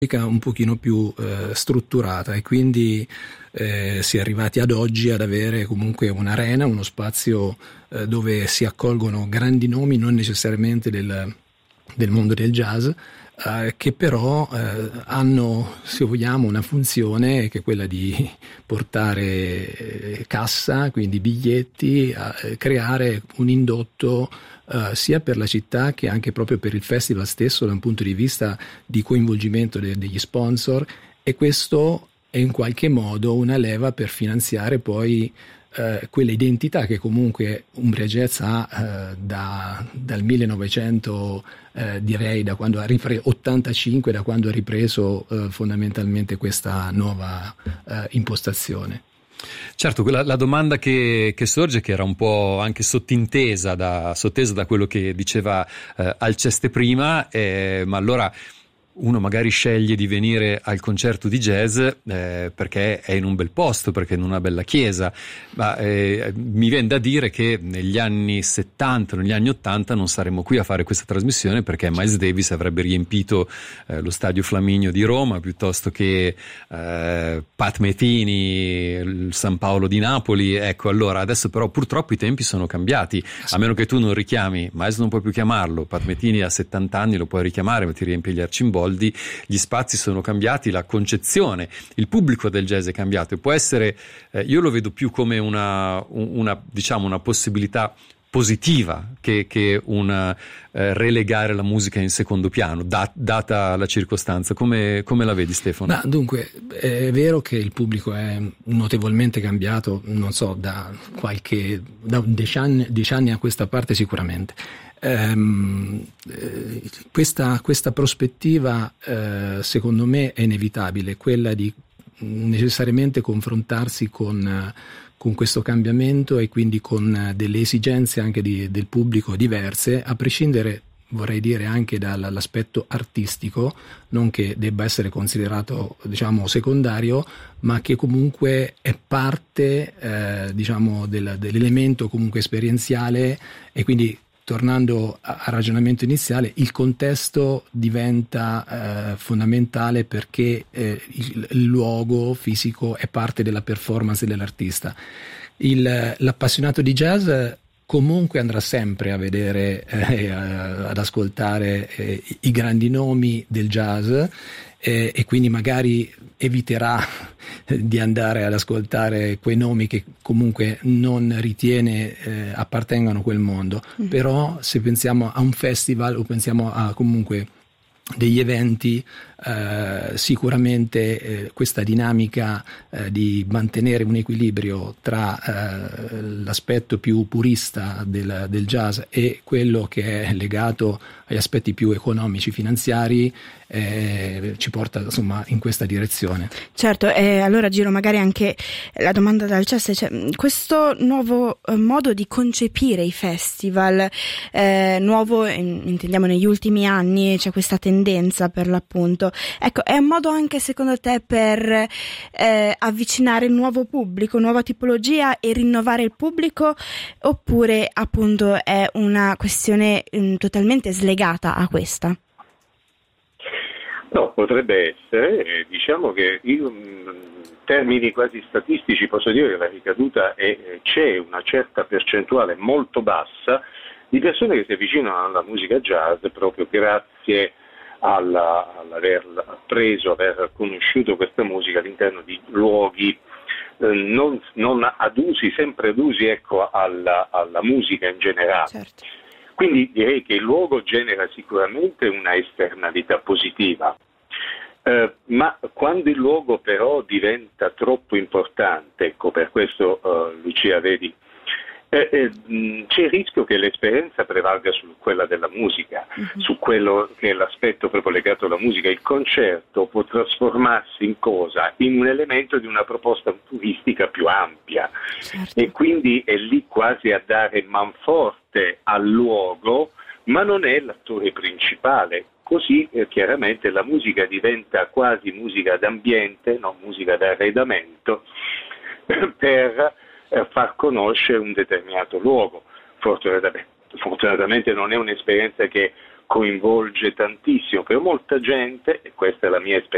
un pochino più strutturata, e quindi si è arrivati ad oggi ad avere comunque un'arena, uno spazio dove si accolgono grandi nomi, non necessariamente del mondo del jazz, che però hanno, se vogliamo, una funzione che è quella di portare cassa, quindi biglietti, creare un indotto sia per la città che anche proprio per il festival stesso, da un punto di vista di coinvolgimento degli sponsor, e questo è in qualche modo una leva per finanziare poi quelle identità che comunque Umbria Jazz ha dal 1900, direi da quando ha ripreso, 85, da quando ha ripreso fondamentalmente questa nuova impostazione. Certo, la domanda che sorge, che era un po' anche sottesa da quello che diceva Alceste prima, ma allora uno magari sceglie di venire al concerto di jazz perché è in un bel posto, perché è in una bella chiesa, ma mi viene da dire che negli anni 70, negli anni 80 non saremmo qui a fare questa trasmissione, perché Miles Davis avrebbe riempito lo Stadio Flaminio di Roma, piuttosto che Pat Metheny, il San Paolo di Napoli. Ecco, allora adesso però purtroppo i tempi sono cambiati, a meno che tu non richiami, Miles non puoi più chiamarlo, Pat Metheny a 70 anni lo puoi richiamare, ma ti riempie gli arcimboldi. Gli spazi sono cambiati, la concezione, il pubblico del jazz è cambiato, e può essere, io lo vedo più come una possibilità positiva che un relegare la musica in secondo piano, data la circostanza. Come la vedi, Stefano? No, dunque, è vero che il pubblico è notevolmente cambiato, non so, da 10 anni a questa parte sicuramente. Questa prospettiva secondo me è inevitabile, quella di necessariamente confrontarsi con questo cambiamento, e quindi con delle esigenze anche del pubblico diverse, a prescindere, vorrei dire, anche dall'aspetto artistico, non che debba essere considerato secondario, ma che comunque è parte dell'elemento comunque esperienziale. E quindi, tornando al ragionamento iniziale, il contesto diventa fondamentale, perché il luogo fisico è parte della performance dell'artista. L'appassionato di jazz comunque andrà sempre a vedere, ad ascoltare i grandi nomi del jazz, e quindi magari eviterà di andare ad ascoltare quei nomi che comunque non ritiene appartengano a quel mondo. Però se pensiamo a un festival, o pensiamo a comunque degli eventi, sicuramente questa dinamica di mantenere un equilibrio tra l'aspetto più purista del jazz e quello che è legato agli aspetti più economici, finanziari, ci porta insomma in questa direzione. Certo, allora giro magari anche la domanda dal Alceste, cioè, questo nuovo modo di concepire i festival, nuovo intendiamo negli ultimi anni, c'è questa tendenza per l'appunto, ecco, è un modo anche secondo te per avvicinare il nuovo pubblico, nuova tipologia, e rinnovare il pubblico, oppure appunto è una questione totalmente slegata a questa? No, potrebbe essere, diciamo che io in termini quasi statistici posso dire che la ricaduta c'è una certa percentuale molto bassa di persone che si avvicinano alla musica jazz proprio grazie all'aver conosciuto questa musica all'interno di luoghi non adusi, sempre adusi, ecco, alla musica in generale. Certo. Quindi direi che il luogo genera sicuramente una esternalità positiva, ma quando il luogo però diventa troppo importante, ecco, per questo Lucia, vedi, c'è il rischio che l'esperienza prevalga su quella della musica, su quello che è l'aspetto proprio legato alla musica. Il concerto può trasformarsi in cosa? In un elemento di una proposta turistica più ampia, certo. E quindi è lì quasi a dare manforte al luogo, ma non è l'attore principale. Così chiaramente la musica diventa quasi musica d'ambiente, non musica d'arredamento, per far conoscere un determinato luogo. Fortunatamente non è un'esperienza che coinvolge tantissimo, per molta gente, e questa è la mia esperienza